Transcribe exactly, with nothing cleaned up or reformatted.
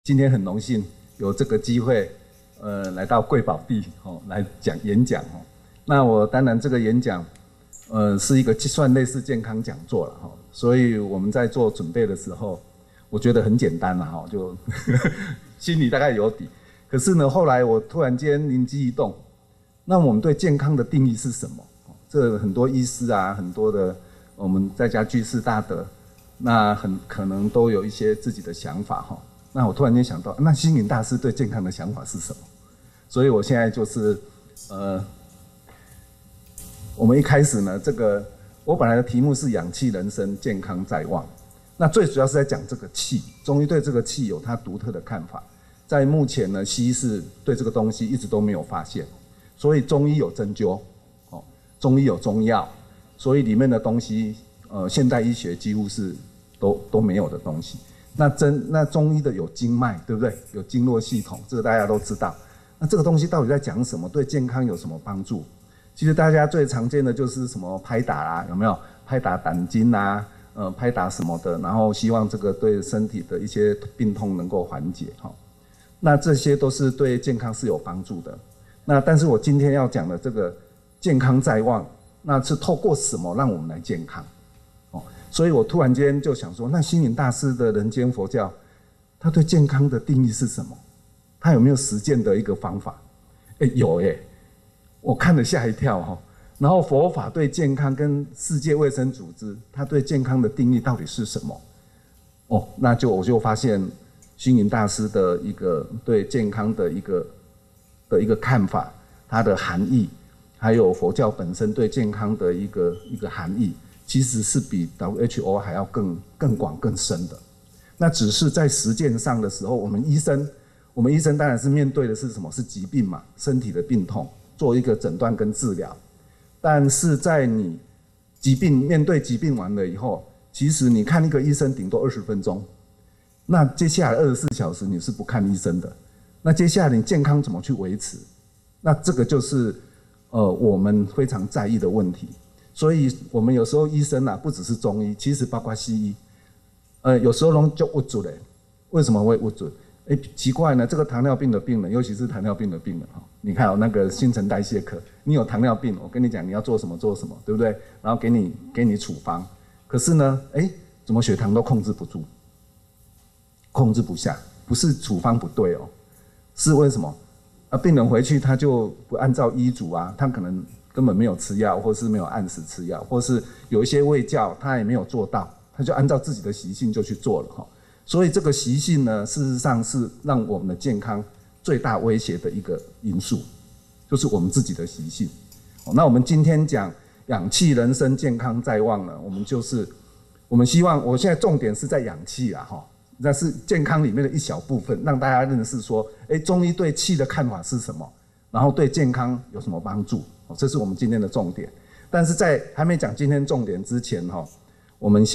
今天很荣幸有这个机会，呃，来到贵宝地哦，来讲演讲哦。那我当然这个演讲，呃，是一个算类似健康讲座了哈。所以我们在做准备的时候，我觉得很简单了哈，就心里大概有底。可是呢，后来我突然间灵机一动，那我们对健康的定义是什么？这很多医师啊，很多的我们在家居士大德，那很可能都有一些自己的想法哈。那我突然间想到，那星云大师对健康的想法是什么？所以我现在就是，呃，我们一开始呢，这个我本来的题目是氧气人生，健康在望。那最主要是在讲这个气，中医对这个气有它独特的看法。在目前呢，西医是对这个东西一直都没有发现，所以中医有针灸，哦，中医有中药，所以里面的东西，呃，现代医学几乎是都都没有的东西。那真那中医的有经脉，对不对？有经络系统，这个大家都知道。那这个东西到底在讲什么？对健康有什么帮助？其实大家最常见的就是什么拍打啦，有没有？拍打胆经啊，呃，拍打什么的，然后希望这个对身体的一些病痛能够缓解哈。那这些都是对健康是有帮助的。那但是我今天要讲的这个健康在望，那是透过什么让我们来健康？所以我突然间就想说，那星云大师的人间佛教，他对健康的定义是什么？他有没有实践的一个方法？哎，有耶，我看了吓一跳哈。然后佛法对健康跟世界卫生组织，他对健康的定义到底是什么？哦，那就我就发现星云大师的一个对健康的一个的一个看法，它的含义，还有佛教本身对健康的一个一个含义。其实是比 W H O 还要更更广更深的，那只是在实践上的时候，我们医生，我们医生当然是面对的是什么？是疾病嘛，身体的病痛，做一个诊断跟治疗。但是在你疾病面对疾病完了以后，其实你看一个医生顶多二十分钟，那接下来二十四小时你是不看医生的。那接下来你健康怎么去维持？那这个就是呃我们非常在意的问题。所以我们有时候医生啊，不只是中医，其实包括西医，呃，有时候拢就误准嘞。为什么会误准？哎，奇怪呢，这个糖尿病的病人，尤其是糖尿病的病人哈，你看哦，那个新陈代谢科，你有糖尿病，我跟你讲你要做什么做什么，对不对？然后给你给你处方，可是呢，哎，怎么血糖都控制不住，控制不下，不是处方不对哦，是为什么？啊，病人回去他就不按照医嘱啊，他可能根本没有吃药，或是没有按时吃药，或是有一些卫教他也没有做到，他就按照自己的习性就去做了哈。所以这个习性呢，事实上是让我们的健康最大威胁的一个因素，就是我们自己的习性。那我们今天讲氧气人生，健康在望呢，我们就是我们希望，我现在重点是在氧气啊哈，那是健康里面的一小部分，让大家认识说，哎，中医对气的看法是什么，然后对健康有什么帮助。这是我们今天的重点，但是在还没讲今天重点之前哈，我们先